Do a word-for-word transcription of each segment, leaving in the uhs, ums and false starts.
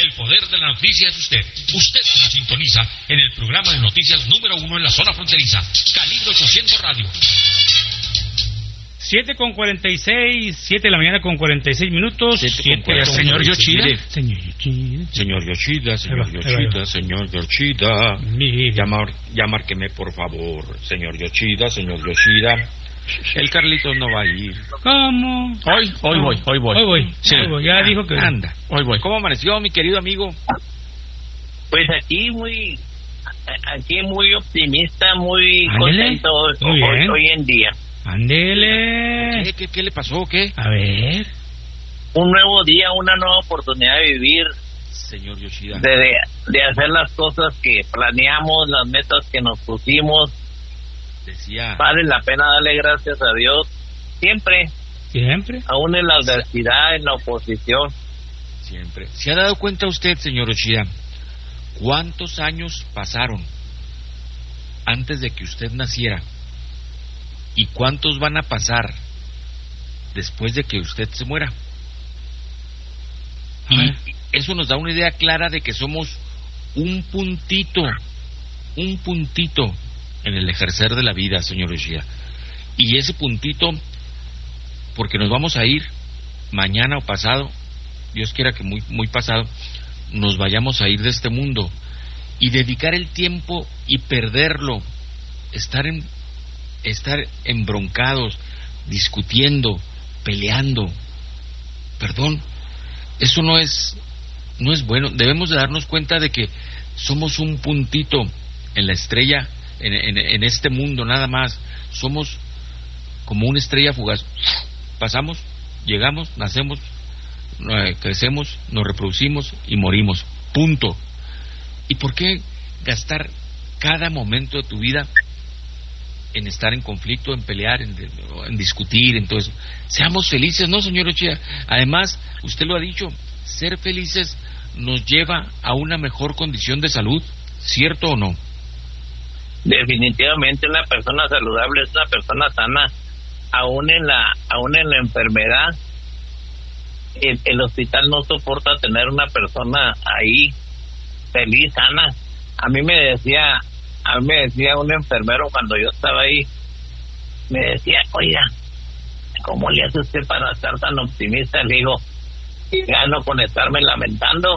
El poder de la noticia es usted. Usted se nos sintoniza en el programa de noticias número uno en la zona fronteriza. Calibre ochocientos Radio. siete con cuarenta y seis, siete de la mañana con cuarenta y seis minutos. siete con señor Yoshida. Señor Yoshida. Señor Yoshida, señor Yoshida, señor Yoshida. Ya, mar, ya márqueme, por favor. Señor Yoshida, señor Yoshida. El Carlitos no va a ir. ¿Cómo? Hoy, hoy no. voy, hoy voy. Hoy voy, sí. hoy voy. Ya dijo que... Anda, hoy voy. ¿Cómo amaneció, mi querido amigo? Pues aquí muy... Aquí muy optimista, muy Ándele. contento Muy hoy, bien. hoy en día. Ándele. ¿Qué, qué, ¿Qué le pasó? ¿Qué? A ver. Un nuevo día, una nueva oportunidad de vivir, Señor Yoshida. de, de, de hacer las cosas que planeamos, las metas que nos pusimos. Decía... Vale la pena darle gracias a Dios siempre, Siempre. aún en la adversidad, en la oposición. Siempre. ¿Se ha dado cuenta usted, señor Yoshida, cuántos años pasaron antes de que usted naciera y cuántos van a pasar después de que usted se muera? Y eso nos da una idea clara de que somos un puntito, un puntito en el ejercer de la vida, señor Yoshida. Y ese puntito, porque nos vamos a ir mañana o pasado, Dios quiera que muy, muy pasado, nos vayamos a ir de este mundo, y dedicar el tiempo y perderlo, estar en, estar embroncados, discutiendo, peleando, perdón, eso no es, no es bueno. Debemos de darnos cuenta de que somos un puntito en la estrella, en, en, en este mundo nada más. Somos como una estrella fugaz. Pasamos, llegamos, nacemos, eh, crecemos, nos reproducimos y morimos. Punto. ¿Y por qué gastar cada momento de tu vida en estar en conflicto, en pelear, en, en discutir, en todo eso? Seamos felices, ¿no, señor Yoshida? Además, usted lo ha dicho, ser felices nos lleva a una mejor condición de salud, ¿cierto o no? Definitivamente una persona saludable es una persona sana, aún en la aún en la enfermedad. El, el hospital no soporta tener una persona ahí feliz, sana. A mí me decía, a mí me decía un enfermero cuando yo estaba ahí, me decía, oiga, ¿cómo le hace usted para estar tan optimista? Le digo, gano con estarme lamentando.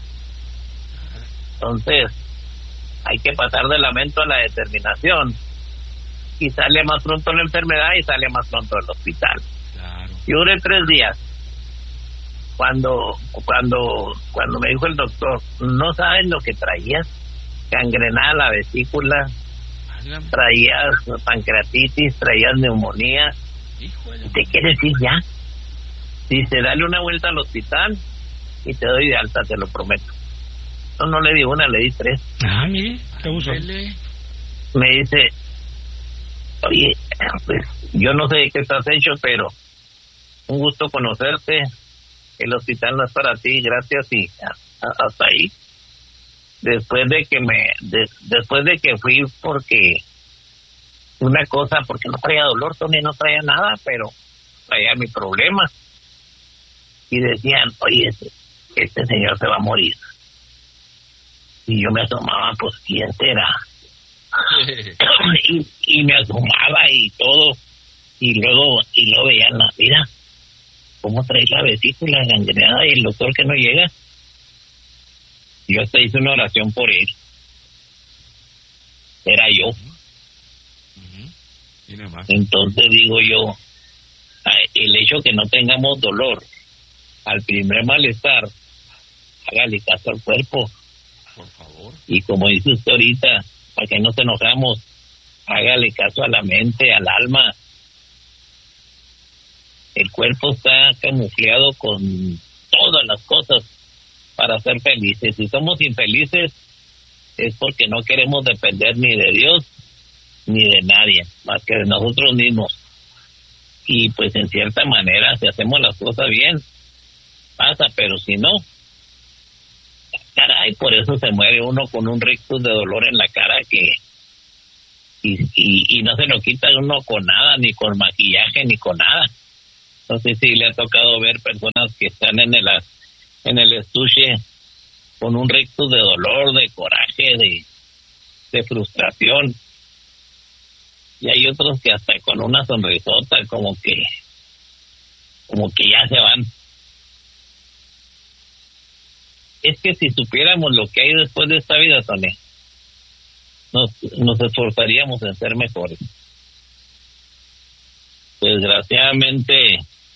Entonces hay que pasar del lamento a la determinación, y sale más pronto la enfermedad y sale más pronto el hospital. Claro. Yo duré tres días. Cuando cuando cuando me dijo el doctor, no sabes lo que traías, gangrenada la vesícula, traías pancreatitis, traías neumonía. Híjole. ¿Te quieres ir ya? Dice, dale una vuelta al hospital y te doy de alta, te lo prometo. No, no le di una, le di tres. Ah, mire, qué uso. Me dice, oye, pues yo no sé de qué estás hecho, pero un gusto conocerte. El hospital no es para ti, gracias, y hasta ahí. Después de que me, de, después de que fui, porque una cosa, porque no traía dolor, Tony, no traía nada, pero traía mi problema. Y decían, oye, este, este señor se va a morir. Y yo me asomaba, pues, ¿quién será? y, y me asomaba y todo, y luego, y luego veían la vida. ¿Cómo traes la vesícula gangrenada? Y el doctor que no llega. Yo hasta hice una oración por él. Era yo. Uh-huh. Entonces digo yo, el hecho que no tengamos dolor, al primer malestar, hágale caso al cuerpo. Por favor. Y como dice usted ahorita, para que no nos enojamos, hágale caso a la mente, al alma. El cuerpo está camufleado con todas las cosas para ser felices. Si somos infelices es porque no queremos depender ni de Dios ni de nadie, más que de nosotros mismos. Y pues en cierta manera, si hacemos las cosas bien, pasa, pero si no, caray, por eso se muere uno con un rictus de dolor en la cara que y, y, y no se lo quita uno con nada, ni con maquillaje, ni con nada. No sé si le ha tocado ver personas que están en el en el estuche con un rictus de dolor, de coraje, de, de frustración. Y hay otros que hasta con una sonrisota, como que, como que ya se van. Es que si supiéramos lo que hay después de esta vida, Tony, nos, nos esforzaríamos en ser mejores. Desgraciadamente,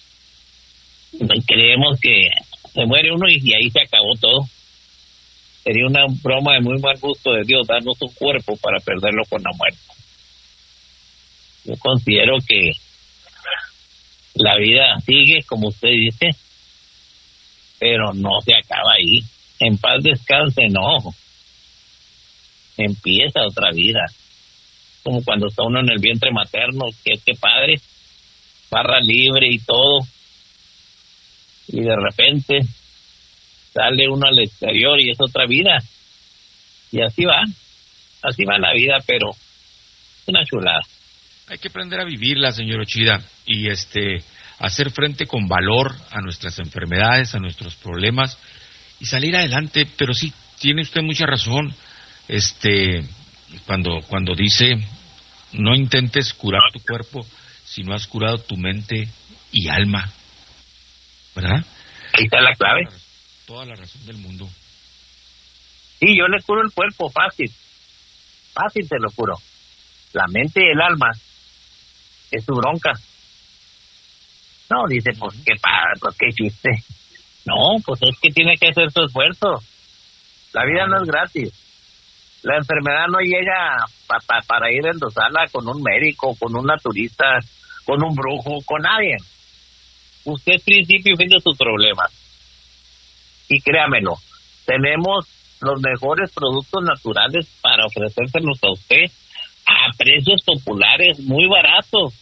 creemos que se muere uno y, y ahí se acabó todo. Sería una broma de muy mal gusto de Dios darnos un cuerpo para perderlo con la muerte. Yo considero que la vida sigue, como usted dice, pero no se acaba ahí. En paz descanse, no. Empieza otra vida. Como cuando está uno en el vientre materno, que qué padre, barra libre y todo. Y de repente sale uno al exterior y es otra vida. Y así va, así va la vida, pero es una chulada. Hay que aprender a vivirla, señor Ochida, y este hacer frente con valor a nuestras enfermedades, a nuestros problemas y salir adelante. Pero sí, tiene usted mucha razón. Este, cuando cuando dice no intentes curar tu cuerpo si no has curado tu mente y alma, ¿verdad? Ahí está la clave. Toda la razón del mundo. Sí, yo le curo el cuerpo fácil, fácil te lo curo. La mente y el alma es su bronca. No, dice, pues qué padre, pues qué chiste. No, pues es que tiene que hacer su esfuerzo. La vida no es gratis. La enfermedad no llega pa, pa, para ir a endosarla con un médico, con un naturista, con un brujo, con nadie. Usted es principio y fin de sus problemas. Y créamelo, tenemos los mejores productos naturales para ofrecérselos a usted a precios populares muy baratos.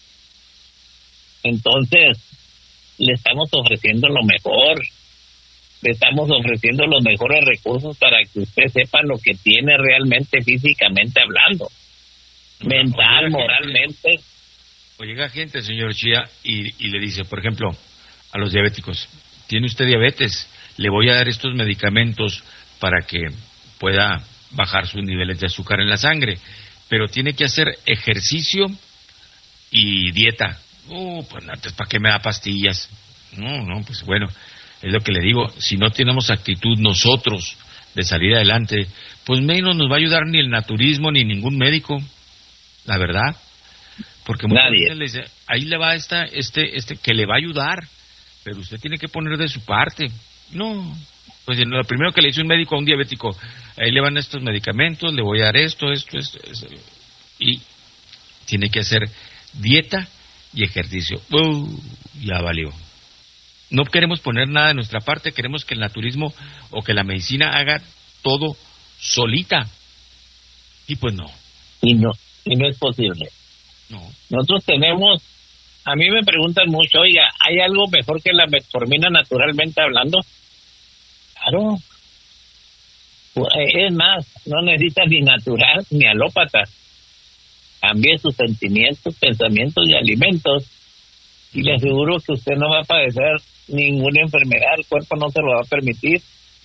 Entonces, le estamos ofreciendo lo mejor. Le estamos ofreciendo los mejores recursos para que usted sepa lo que tiene realmente físicamente hablando. Mental, o moralmente. Gente, o llega gente, señor Chía, y, y le dice, por ejemplo, a los diabéticos, ¿tiene usted diabetes? Le voy a dar estos medicamentos para que pueda bajar sus niveles de azúcar en la sangre, pero tiene que hacer ejercicio y dieta. Uh, pues antes, ¿para qué me da pastillas? No, no, pues bueno, es lo que le digo, si no tenemos actitud nosotros de salir adelante, pues menos nos va a ayudar ni el naturismo ni ningún médico, la verdad, porque muchas Nadie. veces le dice, ahí le va esta, este, este, que le va a ayudar, pero usted tiene que poner de su parte. No, pues lo primero que le dice un médico a un diabético, ahí le van estos medicamentos, le voy a dar esto, esto, esto, esto y tiene que hacer dieta y ejercicio. Uh, ya valió. No queremos poner nada de nuestra parte, queremos que el naturismo o que la medicina haga todo solita. Y pues no. Y no, y no es posible. No. Nosotros tenemos, a mí me preguntan mucho, oiga, ¿hay algo mejor que la metformina naturalmente hablando? Claro. Es más, no necesita ni natural ni alópata. Cambie sus sentimientos, pensamientos y alimentos y le aseguro que usted no va a padecer ninguna enfermedad, el cuerpo no se lo va a permitir,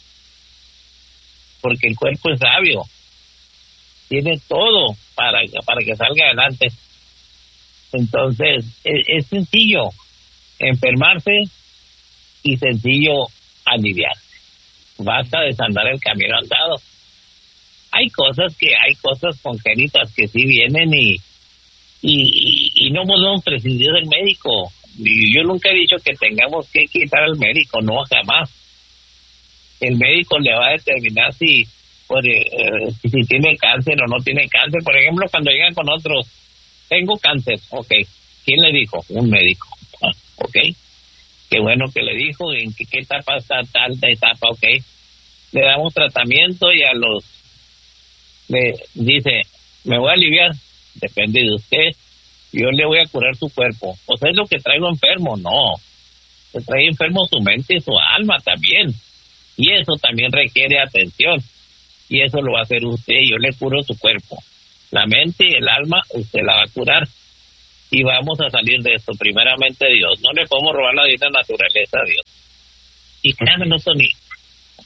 porque el cuerpo es sabio, tiene todo para, para que salga adelante. Entonces, es, es sencillo enfermarse y sencillo aliviarse. Basta desandar el camino andado. Hay cosas que, hay cosas congénitas que sí vienen y, y, y no podemos prescindir del médico. Y yo nunca he dicho que tengamos que quitar al médico, no, jamás. El médico le va a determinar si, pues, eh, si tiene cáncer o no tiene cáncer. Por ejemplo, cuando llegan con otros, tengo cáncer, ok. ¿Quién le dijo? Un médico, ok. Qué bueno que le dijo, en qué, qué etapa está tal etapa, ok. Le damos tratamiento y a los, le dice, me voy a aliviar, depende de usted. Yo le voy a curar su cuerpo. O sea, es lo que traigo enfermo. No. Se trae enfermo su mente y su alma también. Y eso también requiere atención. Y eso lo va a hacer usted. Yo le curo su cuerpo. La mente y el alma, usted la va a curar. Y vamos a salir de esto, primeramente Dios. No le podemos robar la vida naturaleza a Dios. Y créanme, no, Tony,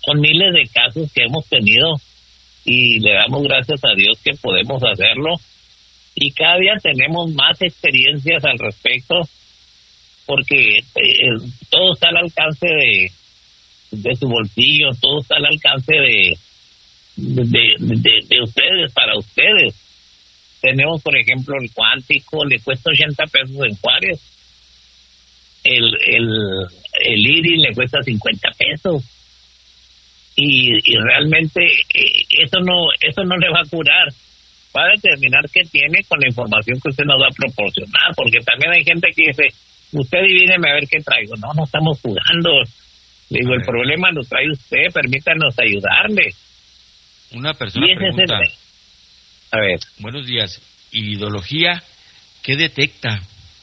son miles de casos que hemos tenido y le damos gracias a Dios que podemos hacerlo, y cada día tenemos más experiencias al respecto, porque eh, todo está al alcance de, de su bolsillo, todo está al alcance de de, de de ustedes, para ustedes. Tenemos, por ejemplo, el cuántico, le cuesta ochenta pesos en Juárez. El el el iris le cuesta cincuenta pesos. Y, y realmente eh, eso no eso no le va a curar. Va a determinar qué tiene con la información que usted nos va a proporcionar, porque también hay gente que dice, usted adivíneme a ver qué traigo. No, no estamos jugando. Le digo, el problema lo trae usted, permítanos ayudarle. Una persona Y ese pregunta, es el... A ver. buenos días, ideología, ¿qué detecta?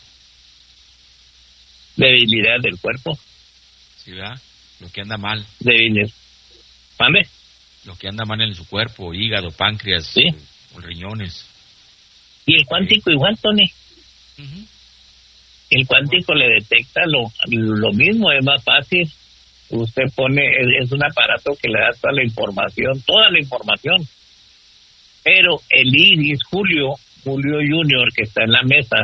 Debilidad del cuerpo. ¿Sí, verdad? Lo que anda mal. Debilidad. ¿Mande? Lo que anda mal en su cuerpo, hígado, páncreas, ¿sí? O riñones. Y el cuántico sí. Igual, Tony. Uh-huh. El cuántico le detecta lo, lo mismo, es más fácil. Usted pone, es, es un aparato que le da toda la información, toda la información. Pero el iris, Julio, Julio Junior, que está en la mesa,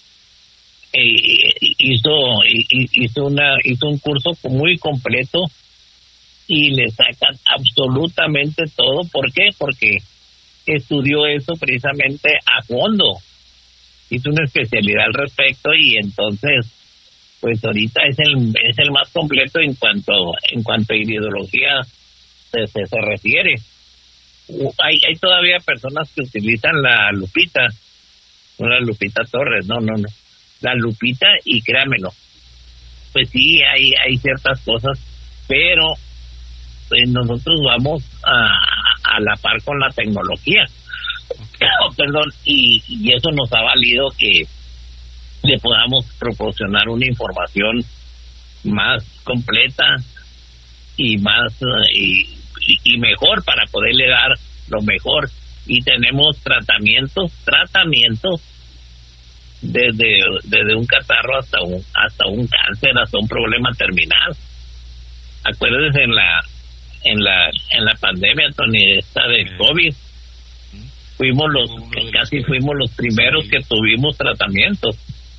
eh, hizo, hizo, una, hizo un curso muy completo y le sacan absolutamente todo. ¿Por qué? Porque estudió eso precisamente a fondo. Hizo una especialidad al respecto y entonces, pues ahorita es el es el más completo en cuanto en cuanto a ideología se, se, se refiere. Hay hay todavía personas que utilizan la Lupita, no la Lupita Torres, no, no, no, la Lupita, y créamelo, pues sí, hay hay ciertas cosas, pero pues nosotros vamos a, a la par con la tecnología. Oh, perdón, y, y eso nos ha valido que le podamos proporcionar una información más completa y más uh, y, y mejor para poderle dar lo mejor. Y tenemos tratamientos, tratamientos desde desde un catarro hasta un hasta un cáncer, hasta un problema terminal. Acuérdense en la en la en la pandemia, Tony, esta de COVID. Fuimos los, casi fuimos los primeros que tuvimos tratamientos.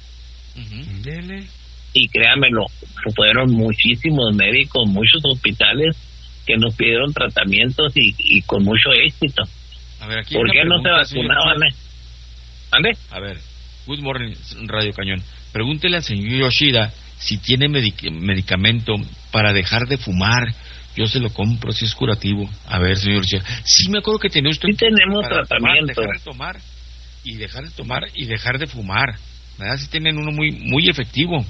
Uh-huh. Y créanmelo, fueron muchísimos médicos, muchos hospitales que nos pidieron tratamientos y, y con mucho éxito. A ver, aquí ¿por qué no se vacunaban? ¿Ande? A ver, good morning, Radio Cañón. Pregúntele al señor Yoshida si tiene medic- medicamento para dejar de fumar. Yo se lo compro si es curativo. A ver, señor Yoshida. Sí, me acuerdo que tenía usted. Sí tenemos para tratamiento. Tomar, dejar de tomar y dejar de tomar y dejar de fumar. ¿Verdad? Sí tienen uno muy muy efectivo.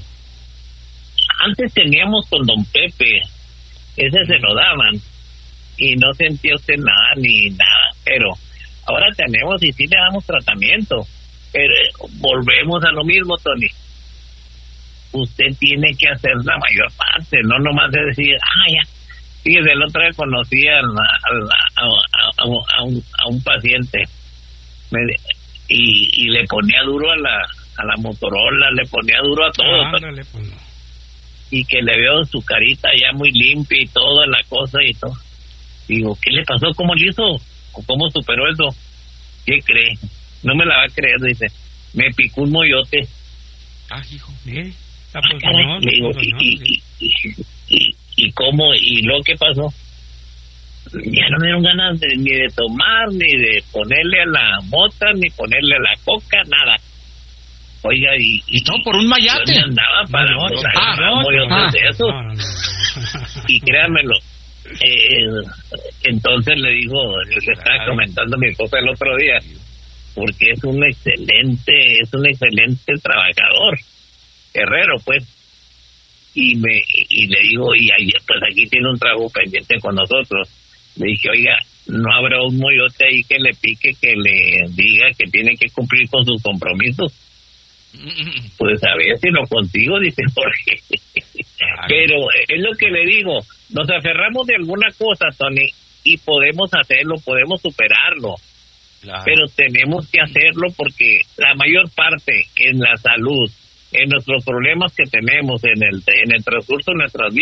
Antes teníamos con Don Pepe, ese se lo daban y no sentía usted nada ni nada, pero ahora tenemos y sí le damos tratamiento, pero volvemos a lo mismo, Tony. Usted tiene que hacer la mayor parte, no nomás de decir, ah, ya. Fíjese, el otro día conocí a, a, a, a, a, un, a un paciente me, y, y le ponía duro a la a la Motorola, le ponía duro a todo. Ah, ándale, pues no. Y que le veo su carita ya muy limpia y toda la cosa y todo. Digo, ¿qué le pasó? ¿Cómo le hizo? ¿Cómo superó eso? ¿Qué cree? No me la va a creer, dice. Me picó un moyote. Ah, hijo. ¿Sí? Está Ah, pues, caray, no, le digo, pues, y, no, y, sí. y, y, y, y cómo, y lo que pasó, ya no me dieron ganas de, ni de tomar, ni de ponerle a la mota, ni ponerle a la coca, nada. Oiga, y... Y todo por un mayate. Yo andaba para... No, no, o sea, ah, no, no, yo no, de eso. no, no, no. Y créanmelo, eh, entonces le digo, le estaba Claro. comentando a mi esposa el otro día, porque es un excelente, es un excelente trabajador, herrero, pues. Y me y le digo, y ahí, pues aquí tiene un trabajo pendiente con nosotros. Le dije, oiga, no habrá un moyote ahí que le pique, que le diga que tiene que cumplir con sus compromisos. Pues a ver si lo consigo, dice Jorge. Pero es lo que le digo, nos aferramos de alguna cosa, Tony, y podemos hacerlo, podemos superarlo. Claro. Pero tenemos que hacerlo porque la mayor parte en la salud, en nuestros problemas que tenemos en el en el transcurso de nuestras vidas,